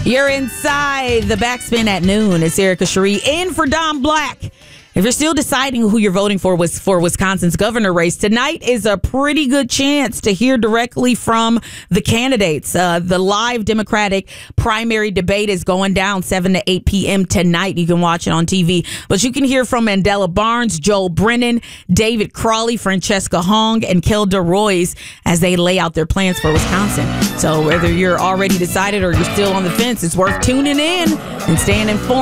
You're inside the backspin at noon. It's Erica Cherie in for Don Black. If you're still deciding who you're voting for Wisconsin's governor race, tonight is a pretty good chance to hear directly from the candidates. The live Democratic primary debate is going down 7 to 8 p.m. tonight. You can watch it on TV. But you can hear from Mandela Barnes, Joel Brennan, David Crawley, Francesca Hong, and Kelda Royce as they lay out their plans for Wisconsin. So whether you're already decided or you're still on the fence, it's worth tuning in and staying informed.